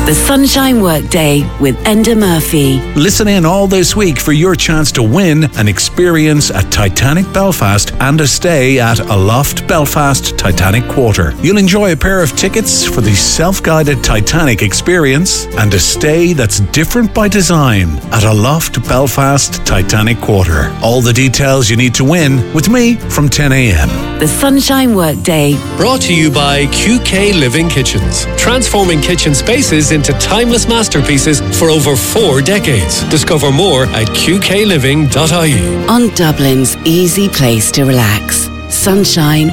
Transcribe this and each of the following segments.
The Sunshine Workday with Enda Murphy. Listen in all this week for your chance to win an experience at Titanic Belfast and a stay at Aloft Belfast Titanic Quarter. You'll enjoy a pair of tickets for the self-guided Titanic experience and a stay that's different by design at Aloft Belfast Titanic Quarter. All the details you need to win with me from 10 a.m. The Sunshine Workday. Brought to you by QK Living Kitchens. Transforming kitchen spaces into timeless masterpieces for over 4 decades. Discover more at qkliving.ie. On Dublin's easy place to relax. Sunshine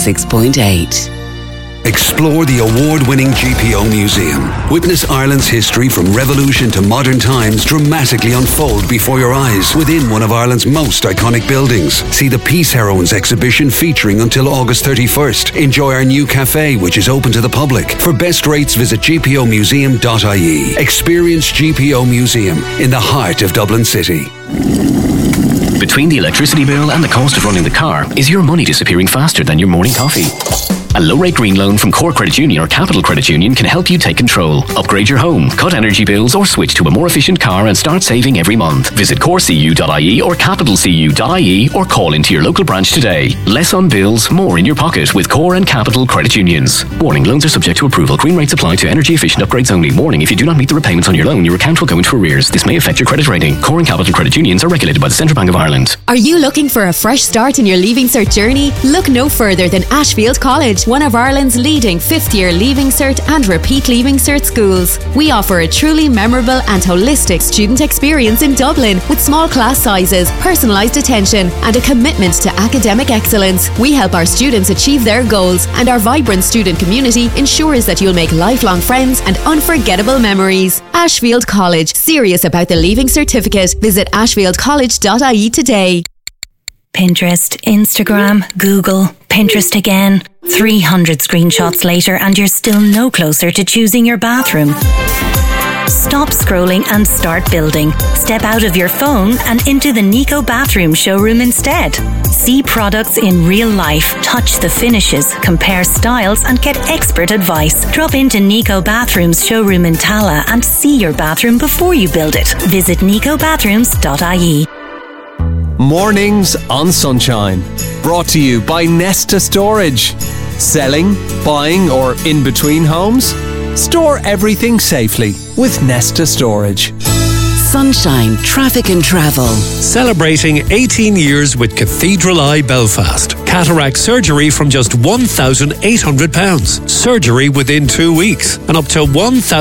106.8. Explore the award-winning GPO Museum. Witness Ireland's history from revolution to modern times dramatically unfold before your eyes within one of Ireland's most iconic buildings. See the Peace Heroines exhibition featuring until August 31st. Enjoy our new cafe, which is open to the public. For best rates, visit gpomuseum.ie. Experience GPO Museum in the heart of Dublin City. Between the electricity bill and the cost of running the car, is your money disappearing faster than your morning coffee? A low-rate green loan from Core Credit Union or Capital Credit Union can help you take control. Upgrade your home, cut energy bills, or switch to a more efficient car and start saving every month. Visit corecu.ie or capitalcu.ie or call into your local branch today. Less on bills, more in your pocket with Core and Capital Credit Unions. Warning, loans are subject to approval. Green rates apply to energy-efficient upgrades only. Warning, if you do not meet the repayments on your loan, your account will go into arrears. This may affect your credit rating. Core and Capital Credit Unions are regulated by the Central Bank of Ireland. Are you looking for a fresh start in your Leaving Cert journey? Look no further than Ashfield College, one of Ireland's leading fifth-year Leaving Cert and repeat Leaving Cert schools. We offer a truly memorable and holistic student experience in Dublin with small class sizes, personalised attention and a commitment to academic excellence. We help our students achieve their goals, and our vibrant student community ensures that you'll make lifelong friends and unforgettable memories. Ashfield College, serious about the Leaving Certificate. Visit ashfieldcollege.ie today. Pinterest, Instagram, Google, Pinterest again. 300 screenshots later and you're still no closer to choosing your bathroom. Stop scrolling and start building. Step out of your phone and into the Nico Bathroom showroom instead. See products in real life, touch the finishes, compare styles and get expert advice. Drop into Nico Bathroom's showroom in Tala and see your bathroom before you build it. Visit nicobathrooms.ie. Mornings on Sunshine. Brought to you by Nesta Storage. Selling, buying or in between homes? Store everything safely with Nesta Storage. Sunshine Traffic and Travel. Celebrating 18 years with Cathedral Eye Belfast. Cataract surgery from just £1,800. Surgery within 2 weeks. And up to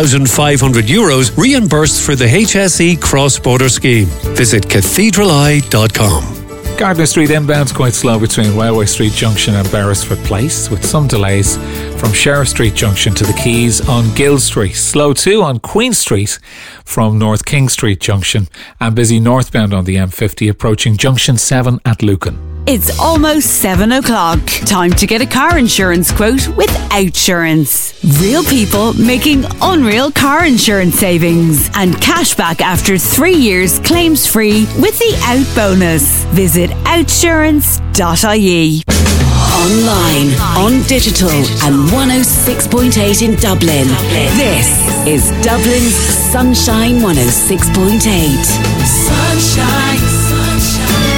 €1,500 reimbursed for the HSE cross-border scheme. Visit cathedraleye.com. Gardner Street inbound's quite slow between Railway Street Junction and Beresford Place, with some delays from Sheriff Street Junction to the Quays on Guild Street. Slow too on Queen Street from North King Street Junction, and busy northbound on the M50 approaching Junction 7 at Lucan. It's almost 7 o'clock. Time to get a car insurance quote with Outsurance. Real people making unreal car insurance savings and cashback after 3 years claims free with the Out bonus. Visit outsurance.ie. Online, on digital and 106.8 in Dublin. This is Dublin's Sunshine 106.8. Sunshine, sunshine,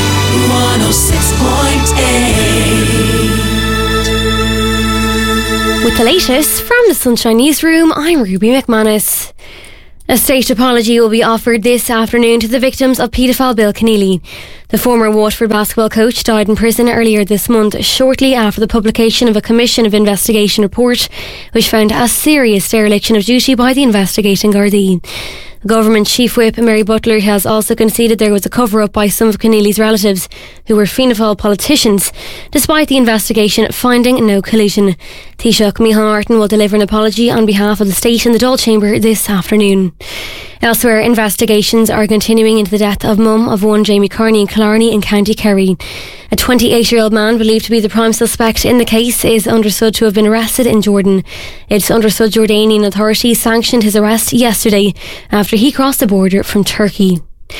106.8. With the latest from the Sunshine Newsroom, I'm Ruby McManus. A state apology will be offered this afternoon to the victims of paedophile Bill Keneally. The former Waterford basketball coach died in prison earlier this month, shortly after the publication of a Commission of Investigation report, which found a serious dereliction of duty by the investigating Gardaí. The Government Chief Whip, Mary Butler, has also conceded there was a cover-up by some of Keneally's relatives, who were Fianna Fáil politicians, despite the investigation finding no collusion. Taoiseach Micheál Martin will deliver an apology on behalf of the state in the Dáil Chamber this afternoon. Elsewhere, investigations are continuing into the death of mum of one Jamie Carney in Killarney in County Kerry. A 28-year-old man believed to be the prime suspect in the case is understood to have been arrested in Jordan. It's understood Jordanian authorities sanctioned his arrest yesterday after he crossed the border from Turkey.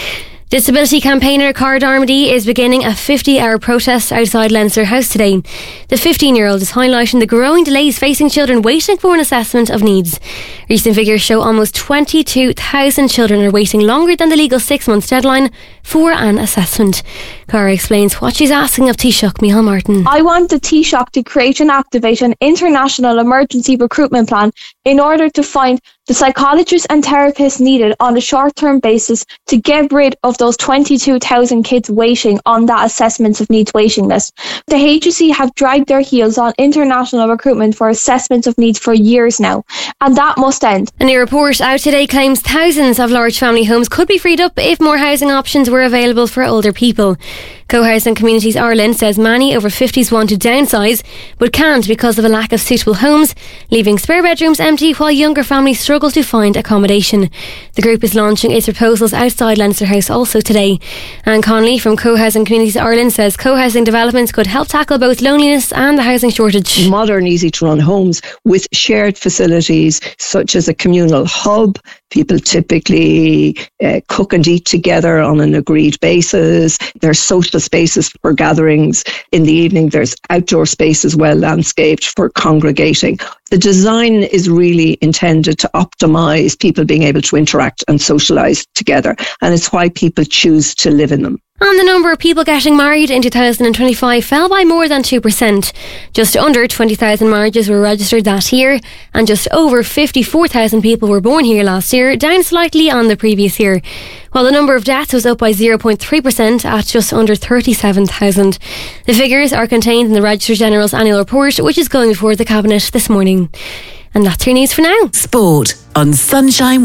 Disability campaigner Cara Darmody is beginning a 50-hour protest outside Leinster House today. The 15-year-old is highlighting the growing delays facing children waiting for an assessment of needs. Recent figures show almost 22,000 children are waiting longer than the legal 6 months deadline for an assessment. Cara explains what she's asking of Taoiseach Micheál Martin. I want the Taoiseach to create and activate an international emergency recruitment plan in order to find the psychologists and therapists needed on a short-term basis to get rid of those 22,000 kids waiting on that assessments of needs waiting list. The HSE have dragged their heels on international recruitment for assessments of needs for years now, and that must end. A new report out today claims thousands of large family homes could be freed up if more housing options were available for older people. Co-Housing Communities Ireland says many over 50s want to downsize but can't because of a lack of suitable homes, leaving spare bedrooms empty while younger families struggle to find accommodation. The group is launching its proposals outside Leinster House also today. Anne Connolly from Co-Housing Communities Ireland says co-housing developments could help tackle both loneliness and the housing shortage. Modern, easy-to-run homes with shared facilities such as a communal hub. People typically cook and eat together on an agreed basis. There's social spaces for gatherings. In the evening, there's outdoor spaces well landscaped for congregating. The design is really intended to optimise people being able to interact and socialise together. And it's why people choose to live in them. And the number of people getting married in 2025 fell by more than 2%. Just under 20,000 marriages were registered that year, and just over 54,000 people were born here last year, down slightly on the previous year. While the number of deaths was up by 0.3% at just under 37,000. The figures are contained in the Registrar General's annual report, which is going before the Cabinet this morning. And that's your news for now. Sport on Sunshine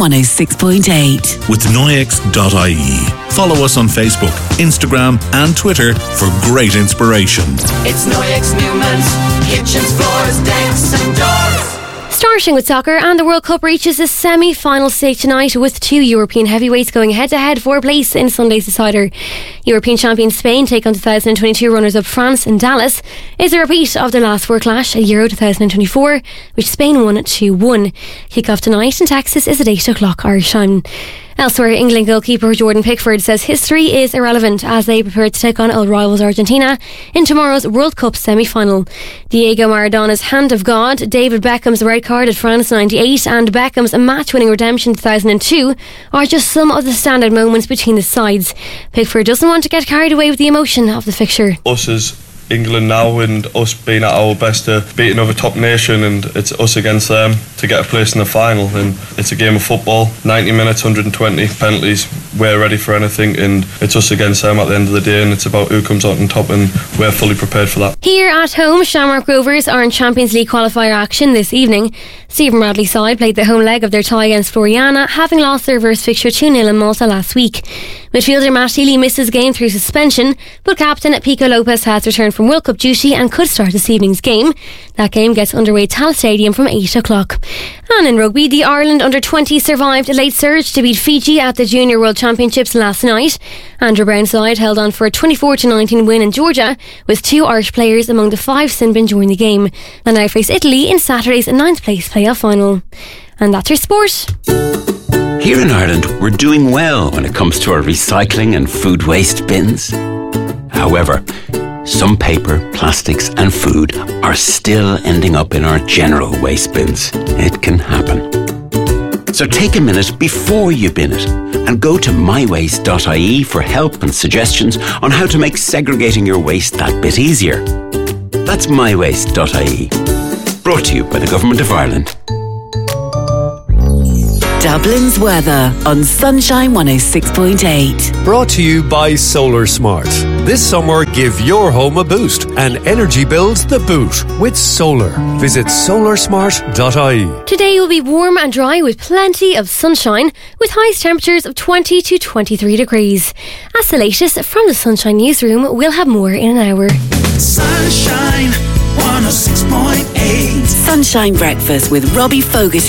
106.8. With Noyex.ie. Follow us on Facebook, Instagram and Twitter for great inspiration. It's Noyex Newman's kitchens, floors, decks and doors. Starting with soccer, and the World Cup reaches the semi-final stage tonight with two European heavyweights going head-to-head for a place in Sunday's decider. European champion Spain take on 2022 runners-up France in Dallas. It's a repeat of their last four clash at Euro 2024, which Spain won 2-1. Kick-off tonight in Texas is at 8 o'clock Irish time. Elsewhere, England goalkeeper Jordan Pickford says history is irrelevant as they prepare to take on old rivals Argentina in tomorrow's World Cup semi-final. Diego Maradona's hand of God, David Beckham's red card at France 98 and Beckham's match-winning redemption 2002 are just some of the standout moments between the sides. Pickford doesn't want to get carried away with the emotion of the fixture. Us as England now, and us being at our best to beat another top nation, and it's us against them to get a place in the final. And it's a game of football, 90 minutes, 120 penalties. We're ready for anything, and it's us against them at the end of the day, and it's about who comes out on top, and we're fully prepared for that. Here at home, Shamrock Rovers are in Champions League qualifier action this evening. Stephen Bradley's side played the home leg of their tie against Floriana, having lost their reverse fixture 2-0 in Malta last week. Midfielder Matt Healy missed his game through suspension, but captain Pico Lopez has returned from World Cup duty and could start this evening's game. That game gets underway at Tallaght Stadium from 8 o'clock. And in rugby, the Ireland under-20 survived a late surge to beat Fiji at the Junior World Championships last night. Andrew Brown's side held on for a 24-19 win in Georgia, with two Irish players among the five sin bin during the game. They now face Italy in Saturday's 9th place playoff final. And that's your sport. Here in Ireland, we're doing well when it comes to our recycling and food waste bins. However, some paper, plastics and food are still ending up in our general waste bins. It can happen. So take a minute before you bin it and go to mywaste.ie for help and suggestions on how to make segregating your waste that bit easier. That's mywaste.ie. Brought to you by the Government of Ireland. Dublin's weather on Sunshine 106.8. Brought to you by Solar Smart. This summer, give your home a boost and energy bills the boot with solar. Visit solarsmart.ie. Today will be warm and dry with plenty of sunshine, with highest temperatures of 20 to 23 degrees. As the latest from the Sunshine Newsroom, we'll have more in an hour. Sunshine 106.8. Sunshine Breakfast with Robbie Fogarty.